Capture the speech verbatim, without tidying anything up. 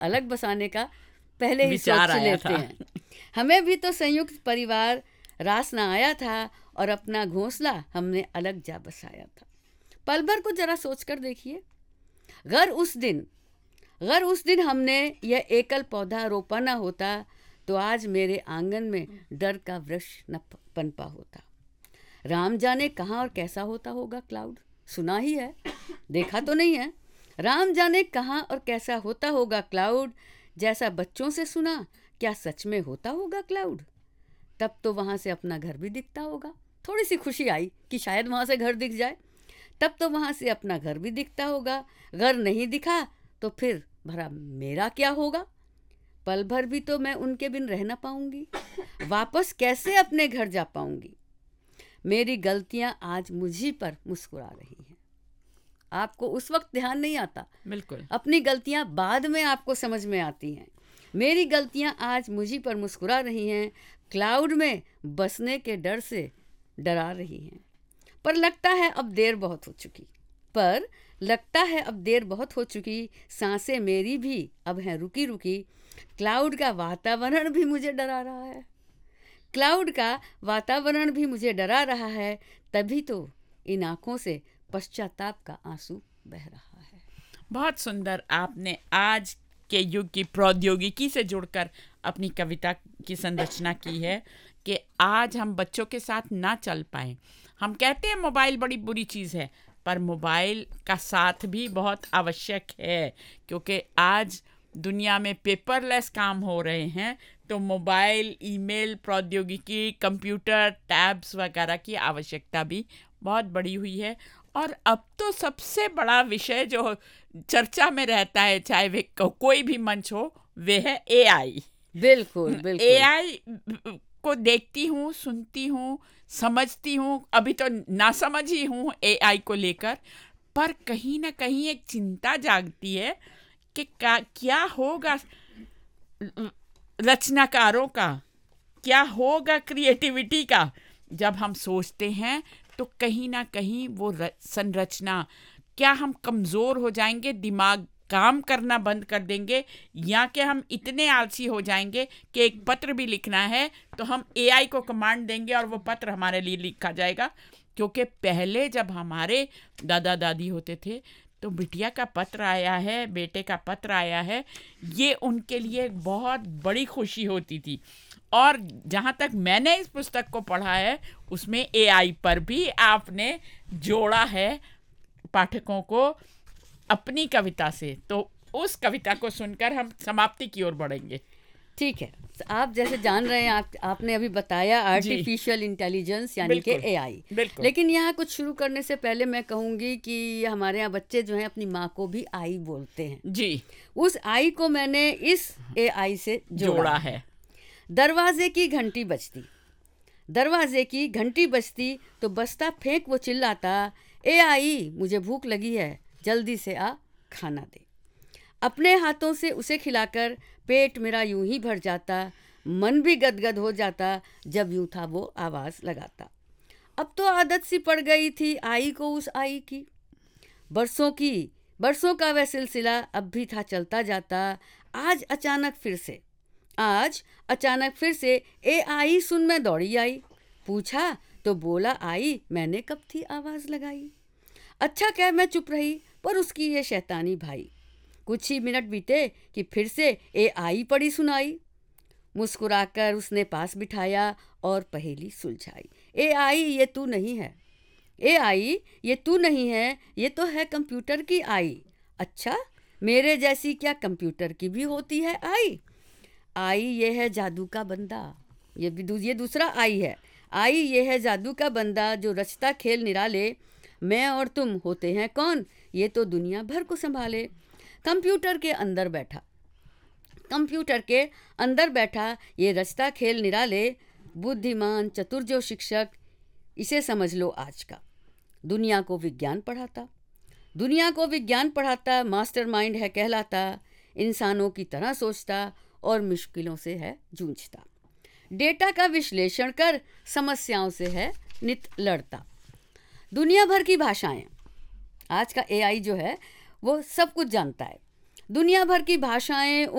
अलग बसाने का पहले ही सोच लेते हैं। हमें भी तो संयुक्त परिवार रास ना आया था और अपना घोंसला हमने अलग जा बसाया था। पल भर को जरा सोच कर देखिए, अगर उस दिन अगर उस दिन हमने यह एकल पौधा रोपा ना होता तो आज मेरे आंगन में डर का वृक्ष न पनपा होता। राम जाने कहाँ और कैसा होता होगा क्लाउड, सुना ही है, देखा तो नहीं है। राम जाने कहाँ और कैसा होता होगा क्लाउड, जैसा बच्चों से सुना क्या सच में होता होगा क्लाउड। तब तो वहाँ से अपना घर भी दिखता होगा। थोड़ी सी खुशी आई कि शायद वहाँ से घर दिख जाए। तब तो वहाँ से अपना घर भी दिखता होगा। घर नहीं दिखा तो फिर भरा मेरा क्या होगा। पल भर भी तो मैं उनके बिन रह ना पाऊंगी। वापस कैसे अपने घर जा पाऊंगी। मेरी गलतियां आज मुझी पर मुस्कुरा रही हैं। आपको उस वक्त ध्यान नहीं आता, बिल्कुल, अपनी गलतियां बाद में आपको समझ में आती हैं। मेरी गलतियां आज मुझी पर मुस्कुरा रही हैं, क्लाउड में बसने के डर से डरा रही हैं। पर लगता है अब देर बहुत हो चुकी पर लगता है अब देर बहुत हो चुकी सांसें मेरी भी अब हैं रुकी रुकी। क्लाउड का वातावरण भी मुझे डरा रहा है क्लाउड का वातावरण भी मुझे डरा रहा है। तभी तो इन आँखों से पश्चाताप का आंसू बह रहा है। बहुत सुंदर आपने आज के युग की प्रौद्योगिकी से जुड़कर अपनी कविता की संरचना की है कि आज हम बच्चों के साथ ना चल पाएं। हम कहते हैं मोबाइल बड़ी बुरी चीज़ है, पर मोबाइल का साथ भी बहुत आवश्यक है, क्योंकि आज दुनिया में पेपरलेस काम हो रहे हैं, तो मोबाइल, ईमेल, प्रौद्योगिकी, कंप्यूटर, टैब्स वगैरह की आवश्यकता भी बहुत बड़ी हुई है। और अब तो सबसे बड़ा विषय जो चर्चा में रहता है, चाहे वे कोई भी मंच हो, वे है एआई। बिल्कुल बिल्कुल। एआई को देखती हूँ, सुनती हूँ, समझती हूँ, अभी तो नासमझ ही हूँ एआई को लेकर, पर कहीं ना कहीं एक चिंता जागती है कि क्या होगा रचनाकारों का, क्या होगा क्रिएटिविटी का। जब हम सोचते हैं तो कहीं ना कहीं वो संरचना, क्या हम कमज़ोर हो जाएंगे, दिमाग काम करना बंद कर देंगे, या कि हम इतने आलसी हो जाएंगे कि एक पत्र भी लिखना है तो हम एआई को कमांड देंगे और वो पत्र हमारे लिए लिखा जाएगा। क्योंकि पहले जब हमारे दादा दादी होते थे तो बिटिया का पत्र आया है, बेटे का पत्र आया है, ये उनके लिए बहुत बड़ी खुशी होती थी। और जहाँ तक मैंने इस पुस्तक को पढ़ा है उसमें एआई पर भी आपने जोड़ा है पाठकों को अपनी कविता से। तो उस कविता को सुनकर हम समाप्ति की ओर बढ़ेंगे। ठीक है, आप जैसे जान रहे हैं, आप आपने अभी बताया आर्टिफिशियल इंटेलिजेंस यानी कि एआई। लेकिन यहाँ कुछ शुरू करने से पहले मैं कहूँगी कि हमारे यहाँ बच्चे जो हैं अपनी माँ को भी आई बोलते हैं जी। उस आई को मैंने इस एआई से जोड़ा, जोड़ा है। दरवाजे की घंटी बजती दरवाजे की घंटी बजती तो बस्ता फेंक वो चिल्लाता, ए आई मुझे भूख लगी है, जल्दी से आ खाना दे। अपने हाथों से उसे खिलाकर पेट मेरा यूं ही भर जाता, मन भी गदगद हो जाता जब यूं था वो आवाज़ लगाता। अब तो आदत सी पड़ गई थी आई को उस आई की, बरसों की बरसों का वह सिलसिला अब भी था चलता जाता। आज अचानक फिर से आज अचानक फिर से ए आई सुन मैं दौड़ी आई, पूछा तो बोला आई मैंने कब थी आवाज़ लगाई। अच्छा क्या मैं चुप रही, पर उसकी ये शैतानी भाई। कुछ ही मिनट बीते कि फिर से ए आई पड़ी सुनाई। मुस्कुराकर उसने पास बिठाया और पहेली सुलझाई। ए आई ये तू नहीं है, ए आई ये तू नहीं है, ये तो है कंप्यूटर की आई। अच्छा मेरे जैसी क्या कंप्यूटर की भी होती है आई। आई ये है जादू का बंदा, ये भी ये दूसरा आई है। आई ये है जादू का बंदा जो रचता खेल निराले, मैं और तुम होते हैं कौन, ये तो दुनिया भर को संभाले। कंप्यूटर के अंदर बैठा कंप्यूटर के अंदर बैठा ये रचता खेल निराले, बुद्धिमान चतुर जो शिक्षक, इसे समझ लो आज का। दुनिया को विज्ञान पढ़ाता दुनिया को विज्ञान पढ़ाता मास्टरमाइंड है कहलाता, इंसानों की तरह सोचता और मुश्किलों से है जूझता। डेटा का विश्लेषण कर समस्याओं से है नित लड़ता। दुनिया भर की भाषाएं, आज का एआई जो है वो सब कुछ जानता है। दुनिया भर की भाषाएं